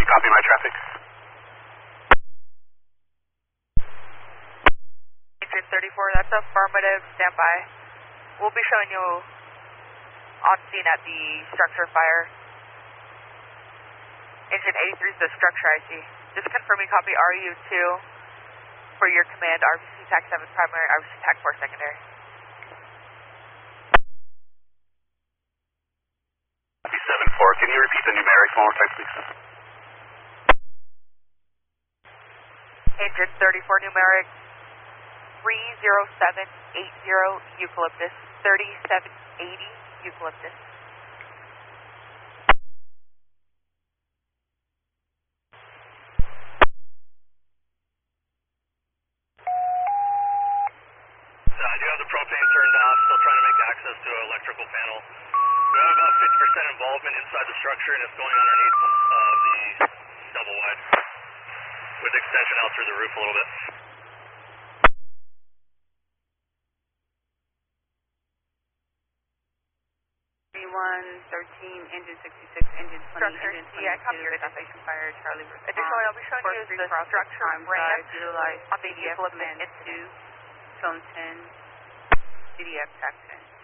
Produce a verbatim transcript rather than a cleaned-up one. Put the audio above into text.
Copy my traffic. Engine thirty-four, that's affirmative, stand by. We'll be showing you on scene at the structure fire. Engine eighty-three is the structure I C. Just confirming copy R U two for your command, R V C TAC seven primary, R V C TAC four secondary. seven four, can you repeat the numerics one more time, please? Engine thirty-four numeric three zero seven eight zero Eucalyptus, thirty-seven eighty Eucalyptus. I do have the propane turned off, still trying to make access to an electrical panel. We have about fifty percent involvement inside the structure, and it's going underneath uh, the double wide with extension out through the roof a little bit. one thirteen, engine sixty-six, engine twenty, Structure, engine yeah, I copy twenty-two, your station fire, Charlie response. Additionally, I'll be showing you the structure ramp utilize on the C D F Eucalyptus command Institute. two, zone ten, C D F TAC ten.